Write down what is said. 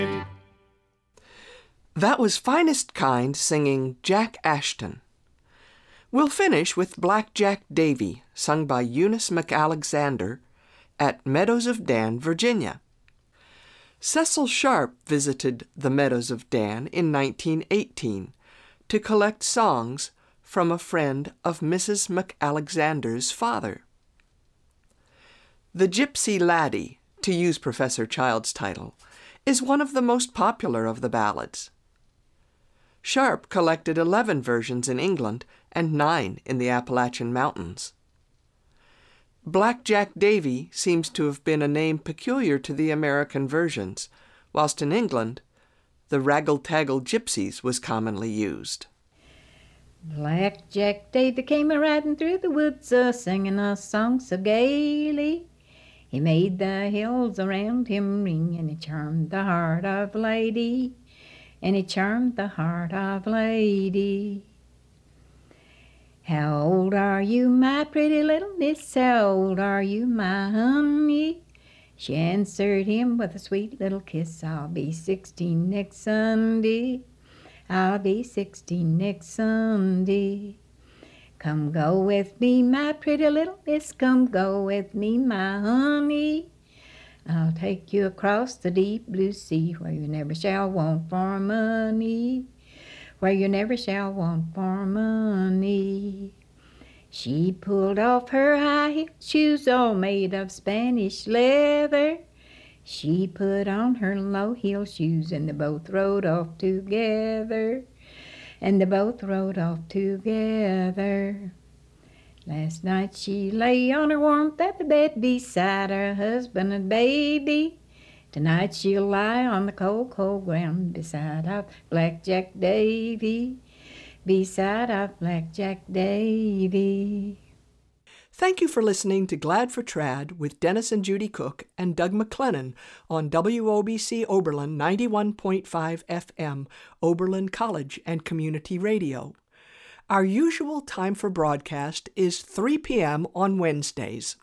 That was Finest Kind singing Jack Ashton. We'll finish with Black Jack Davy, sung by Eunice McAlexander at Meadows of Dan, Virginia. Cecil Sharp visited the Meadows of Dan in 1918 to collect songs from a friend of Mrs. McAlexander's father. The Gypsy Laddie, to use Professor Child's title, is one of the most popular of the ballads. Sharp collected 11 versions in England and 9 in the Appalachian Mountains. Black Jack Davy seems to have been a name peculiar to the American versions, whilst in England, the Raggle-Taggle Gypsies was commonly used. Black Jack Davy came a-riding through the woods, a-singing a song so gaily. He made the hills around him ring, and he charmed the heart of lady, and he charmed the heart of lady. How old are you, my pretty little miss? How old are you, my honey? She answered him with a sweet little kiss. I'll be 16 next Sunday. I'll be 16 next Sunday. Come go with me, my pretty little miss. Come go with me, my honey. I'll take you across the deep blue sea, where you never shall want for money, where you never shall want for money. She pulled off her high-heel shoes, all made of Spanish leather. She put on her low-heel shoes, and they both rode off together, and they both rode off together. Last night she lay on her warmth at the bed beside her husband and baby. Tonight she'll lie on the cold, cold ground beside our Black Jack Davy, beside our Black Jack Davy. Thank you for listening to Glad for Trad with Dennis and Judy Cook and Doug McLennan on WOBC Oberlin 91.5 FM, Oberlin College and Community Radio. Our usual time for broadcast is 3 p.m. on Wednesdays.